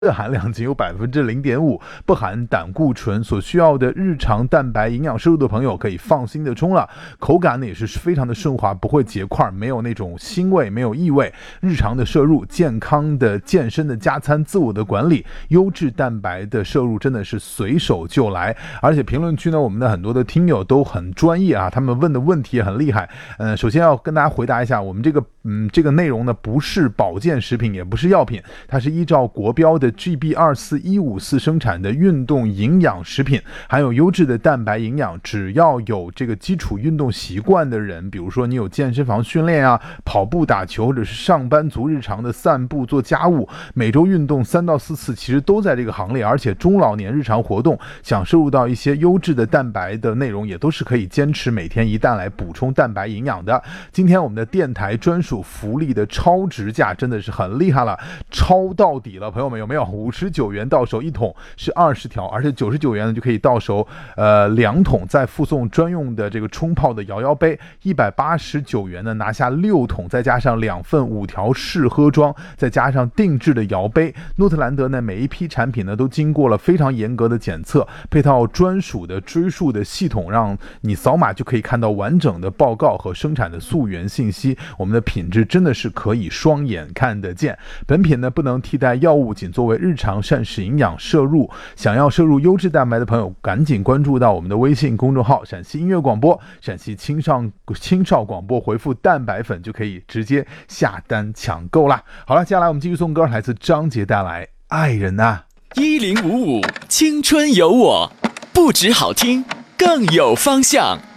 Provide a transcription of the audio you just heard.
的含量仅有 0.5%， 不含胆固醇，所需要的日常蛋白营养摄入的朋友可以放心的冲了。口感呢也是非常的顺滑，不会结块，没有那种腥味，没有异味。日常的摄入，健康的健身的加餐，自我的管理，优质蛋白的摄入真的是随手就来。而且评论区呢，我们的很多的听友都很专业啊，他们问的问题也很厉害。首先要跟大家回答一下，我们这个内容呢不是保健食品，也不是药品，它是依照国标的GB24154生产的运动营养食品，含有优质的蛋白营养。只要有这个基础运动习惯的人，比如说你有健身房训练啊，跑步打球，或者是上班族日常的散步做家务，每周运动3到4次，其实都在这个行列。而且中老年日常活动想摄入到一些优质的蛋白的内容，也都是可以坚持每天一蛋来补充蛋白营养的。今天我们的电台专属福利的超值价真的是很厉害了，超到底了，朋友们有没有？59元到手，一桶是20条，而且99元呢就可以到手2桶，再附送专用的这个冲泡的摇摇杯，189元呢拿下6桶，再加上2份5条试喝装，再加上定制的摇杯。诺特兰德呢每一批产品呢都经过了非常严格的检测，配套专属的追溯的系统，让你扫码就可以看到完整的报告和生产的溯源信息。我们的品质真的是可以双眼看得见。本品呢不能替代药物，仅作为日常膳食营养摄入。想要摄入优质蛋白的朋友，赶紧关注到我们的微信公众号陕西音乐广播、陕西青少广播，回复蛋白粉就可以直接下单抢购啦。好了，接下来我们继续送歌，来自张杰带来《爱人啊》。 1055青春有我，不止好听，更有方向。